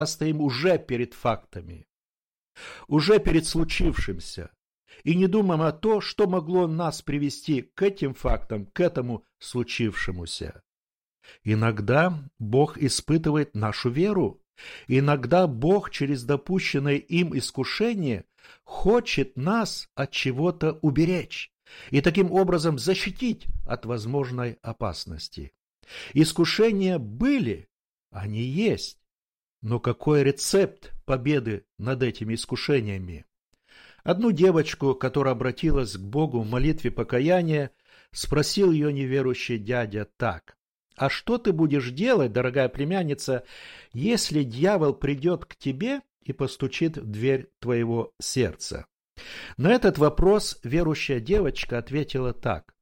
стоим уже перед фактами, уже перед случившимся, и не думаем о том, что могло нас привести к этим фактам, к этому случившемуся. Иногда Бог испытывает нашу веру. Иногда Бог через допущенное им искушение хочет нас от чего-то уберечь и таким образом защитить от возможной опасности. Искушения были, они есть. Но какой рецепт победы над этими искушениями? Одну девочку, которая обратилась к Богу в молитве покаяния, спросил ее неверующий дядя так: «А что ты будешь делать, дорогая племянница, если дьявол придет к тебе и постучит в дверь твоего сердца?» На этот вопрос верующая девочка ответила так: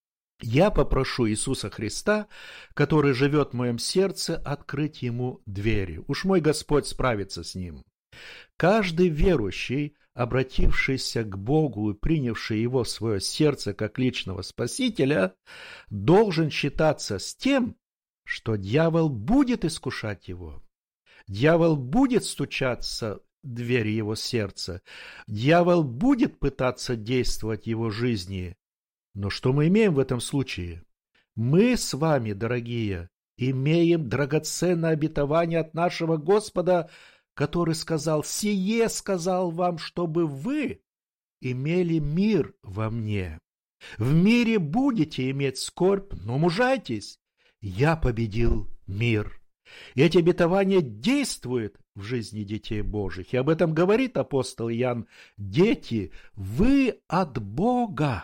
«Я попрошу Иисуса Христа, который живет в моем сердце, открыть ему двери. Уж мой Господь справится с ним». Каждый верующий, обратившийся к Богу и принявший его в свое сердце как личного Спасителя, должен считаться с тем, что дьявол будет искушать его. Дьявол будет стучаться в двери его сердца. Дьявол будет пытаться действовать в его жизни. Но что мы имеем в этом случае? Мы с вами, дорогие, имеем драгоценное обетование от нашего Господа, который сказал: «Сие сказал вам, чтобы вы имели мир во мне. В мире будете иметь скорбь, но мужайтесь, я победил мир». И эти обетования действуют в жизни детей Божьих. И об этом говорит апостол Иоанн: «Дети, вы от Бога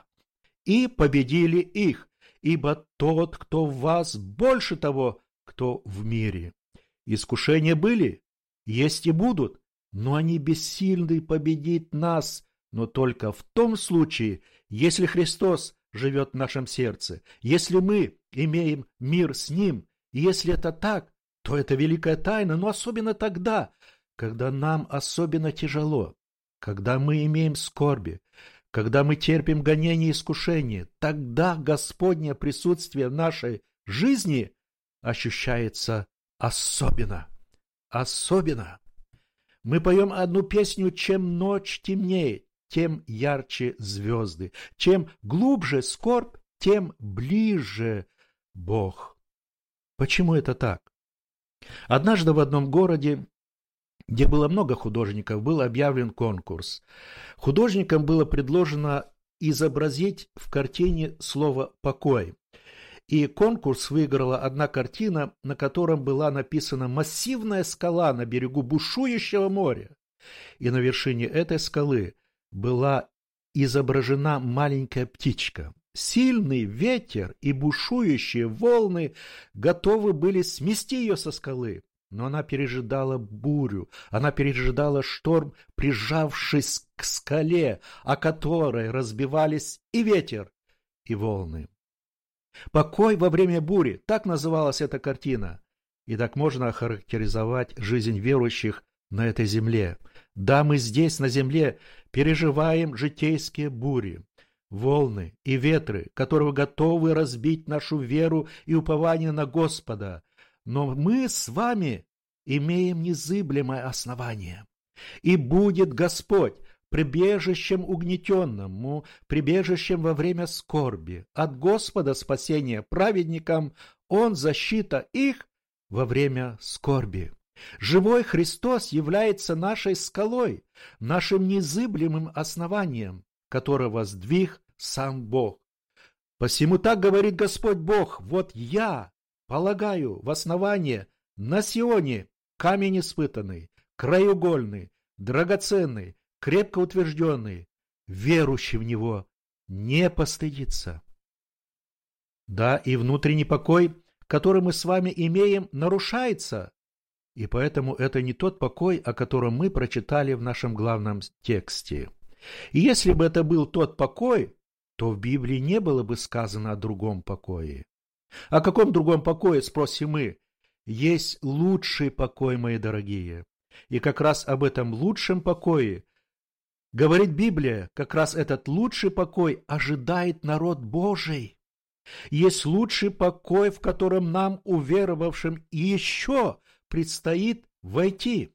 и победили их, ибо тот, кто в вас, больше того, кто в мире». Искушения были, есть и будут, но они бессильны победить нас, но только в том случае, если Христос живет в нашем сердце, если мы имеем мир с Ним. И если это так, то это великая тайна, но особенно тогда, когда нам особенно тяжело, когда мы имеем скорби, когда мы терпим гонения и искушения, тогда Господнее присутствие в нашей жизни ощущается особенно. Особенно. Мы поем одну песню: «Чем ночь темнее, тем ярче звезды, чем глубже скорбь, тем ближе Бог». Почему это так? Однажды в одном городе, где было много художников, был объявлен конкурс. Художникам было предложено изобразить в картине слово «покой». И конкурс выиграла одна картина, на котором была написана массивная скала на берегу бушующего моря. И на вершине этой скалы была изображена маленькая птичка. Сильный ветер и бушующие волны готовы были смести ее со скалы. Но она пережидала бурю, она пережидала шторм, прижавшись к скале, о которой разбивались и ветер, и волны. «Покой во время бури» — так называлась эта картина. И так можно охарактеризовать жизнь верующих на этой земле. Да, мы здесь, на земле, переживаем житейские бури, волны и ветры, которые готовы разбить нашу веру и упование на Господа. Но мы с вами имеем незыблемое основание. И будет Господь прибежищем угнетенному, прибежищем во время скорби. От Господа спасение праведникам, Он защита их во время скорби. Живой Христос является нашей скалой, нашим незыблемым основанием, которое воздвиг сам Бог. Посему так говорит Господь Бог: «Вот я полагаю в основание на Сионе камень испытанный, краеугольный, драгоценный, крепко утвержденный, верующий в него не постыдится». Да, и внутренний покой, который мы с вами имеем, нарушается. И поэтому это не тот покой, о котором мы прочитали в нашем главном тексте. И если бы это был тот покой, то в Библии не было бы сказано о другом покое. О каком другом покое, спросим мы? Есть лучший покой, мои дорогие. И как раз об этом лучшем покое говорит Библия. Как раз этот лучший покой ожидает народ Божий. Есть лучший покой, в котором нам, уверовавшим, еще предстоит войти